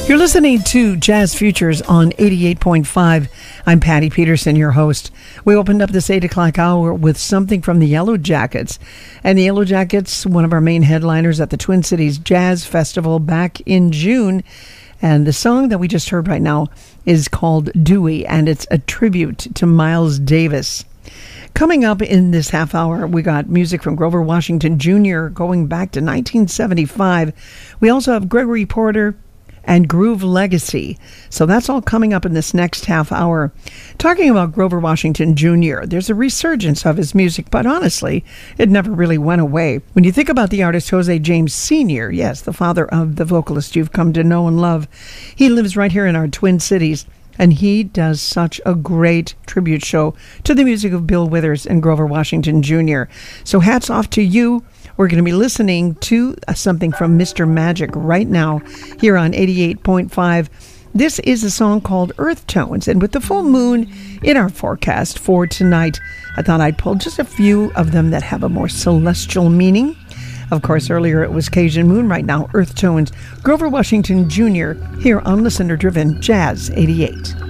You're listening to Jazz Futures on 88.5. I'm Patty Peterson, your host. We opened up this 8 o'clock hour with something from the Yellow Jackets. And the Yellow Jackets, one of our main headliners at the Twin Cities Jazz Festival back in June. And the song that we just heard right now is called Dewey, and it's a tribute to Miles Davis. Coming up in this half hour, we got music from Grover Washington Jr. going back to 1975. We also have Gregory Porter and Groove Legacy. So that's all coming up in this next half hour. Talking about Grover Washington Jr., there's a resurgence of his music, but honestly, it never really went away. When you think about the artist Jose James Sr., yes, the father of the vocalist you've come to know and love, he lives right here in our Twin Cities, and he does such a great tribute show to the music of Bill Withers and Grover Washington Jr. So hats off to you. We're going to be listening to something from Mr. Magic right now here on 88.5. This is a song called Earth Tones, and with the full moon in our forecast for tonight, I thought I'd pull just a few of them that have a more celestial meaning. Of course, earlier it was Cajun Moon, right now Earth Tones. Grover Washington Jr. here on Listener Driven Jazz 88.